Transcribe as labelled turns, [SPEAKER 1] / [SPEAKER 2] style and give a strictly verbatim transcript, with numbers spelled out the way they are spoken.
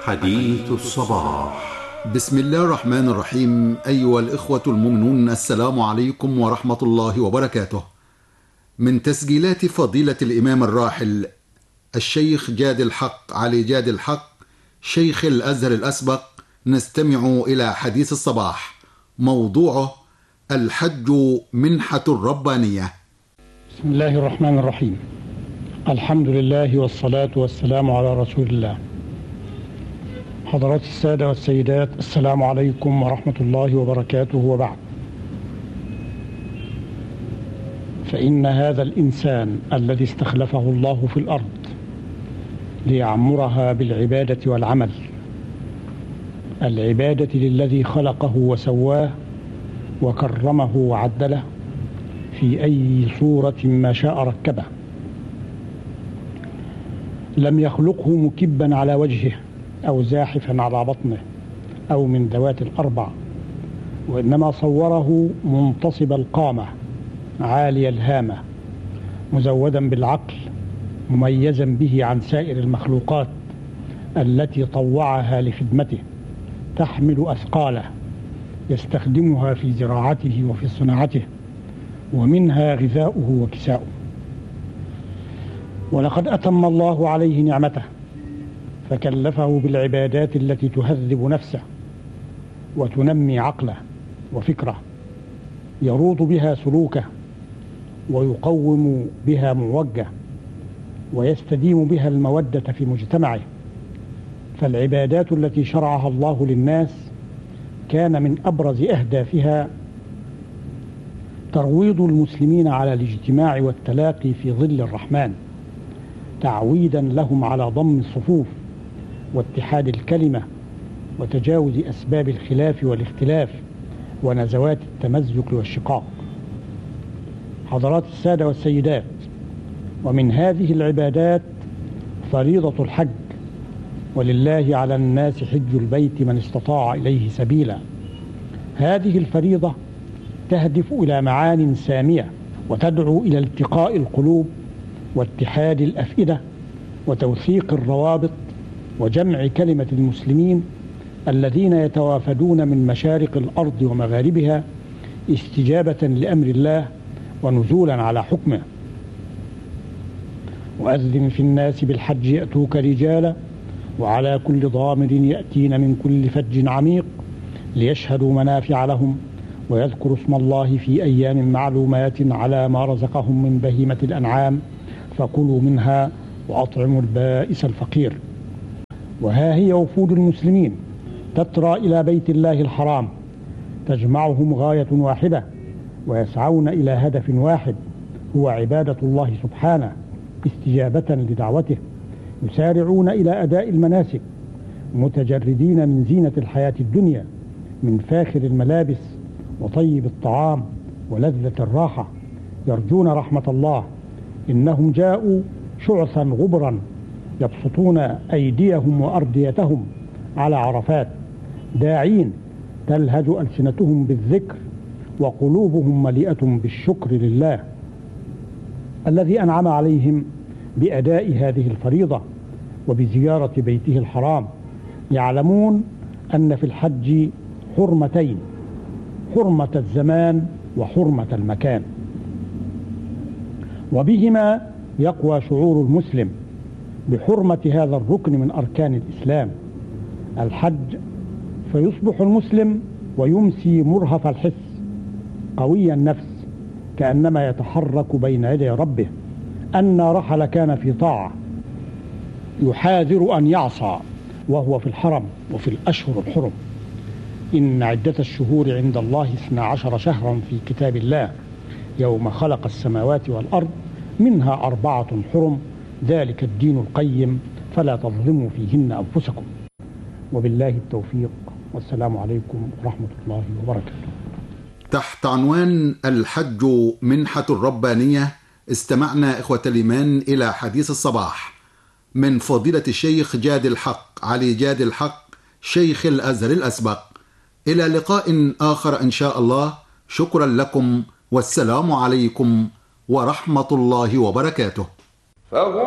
[SPEAKER 1] حديث الصباح.
[SPEAKER 2] بسم الله الرحمن الرحيم. أيها الإخوة المؤمنون، السلام عليكم ورحمة الله وبركاته. من تسجيلات فضيلة الإمام الراحل الشيخ جاد الحق علي جاد الحق شيخ الأزهر الأسبق نستمع إلى حديث الصباح، موضوعه الحج منحة ربانية.
[SPEAKER 3] بسم الله الرحمن الرحيم. الحمد لله والصلاة والسلام على رسول الله. حضرات السادة والسيدات، السلام عليكم ورحمة الله وبركاته، وبعد. فإن هذا الإنسان الذي استخلفه الله في الأرض ليعمرها بالعبادة والعمل، العبادة للذي خلقه وسواه وكرمه وعدله في أي صورة ما شاء ركبه. لم يخلقه مكبا على وجهه أو زاحفا على بطنه أو من ذوات الأربع، وإنما صوره منتصب القامة عالي الهامة، مزودا بالعقل، مميزا به عن سائر المخلوقات التي طوعها لخدمته، تحمل أثقاله يستخدمها في زراعته وفي صناعته، ومنها غذاؤه وكساؤه. ولقد أتم الله عليه نعمته فكلفه بالعبادات التي تهذب نفسه وتنمي عقله وفكره، يروض بها سلوكه ويقوم بها معوجه ويستديم بها المودة في مجتمعه. فالعبادات التي شرعها الله للناس كان من أبرز أهدافها ترويض المسلمين على الاجتماع والتلاقي في ظل الرحمن، تعويدا لهم على ضم الصفوف واتحاد الكلمة وتجاوز أسباب الخلاف والاختلاف ونزوات التمزق والشقاق. حضرات السادة والسيدات، ومن هذه العبادات فريضة الحج، ولله على الناس حج البيت من استطاع إليه سبيلا. هذه الفريضة تهدف إلى معان سامية وتدعو إلى التقاء القلوب واتحاد الأفئدة وتوثيق الروابط وجمع كلمة المسلمين الذين يتوافدون من مشارق الأرض ومغاربها استجابة لأمر الله ونزولا على حكمه. وأذن في الناس بالحج يأتوك رجالا وعلى كل ضامر يأتين من كل فج عميق ليشهدوا منافع لهم ويذكروا اسم الله في أيام معلومات على ما رزقهم من بهيمة الأنعام فكلوا منها وأطعموا البائس الفقير. وها هي وفود المسلمين تترى إلى بيت الله الحرام، تجمعهم غاية واحدة ويسعون إلى هدف واحد، هو عبادة الله سبحانه استجابة لدعوته. يسارعون إلى أداء المناسك متجردين من زينة الحياة الدنيا، من فاخر الملابس وطيب الطعام ولذة الراحة، يرجون رحمة الله. إنهم جاءوا شعثا غبرا يبسطون أيديهم وأرديتهم على عرفات، داعين تلهج ألسنتهم بالذكر وقلوبهم مليئة بالشكر لله الذي أنعم عليهم بأداء هذه الفريضة وبزيارة بيته الحرام. يعلمون أن في الحج حرمتين، حرمة الزمان وحرمة المكان، وبهما يقوى شعور المسلم بحرمة هذا الركن من أركان الإسلام الحج، فيصبح المسلم ويمسي مرهف الحس قوي النفس كأنما يتحرك بين يدي ربه. أن رحل كان في طاعة يحاذر أن يعصى وهو في الحرم وفي الأشهر الحرم. إن عدة الشهور عند الله اثنا عشر شهرا في كتاب الله يوم خلق السماوات والأرض منها أربعة حرم ذلك الدين القيم فلا تظلموا فيهن أنفسكم. وبالله التوفيق، والسلام عليكم ورحمة الله وبركاته.
[SPEAKER 2] تحت عنوان الحج منحة ربانية استمعنا إخوة الإيمان إلى حديث الصباح من فضيلة الشيخ جاد الحق علي جاد الحق شيخ الأزهر الأسبق. إلى لقاء آخر إن شاء الله. شكرا لكم والسلام عليكم ورحمة الله وبركاته.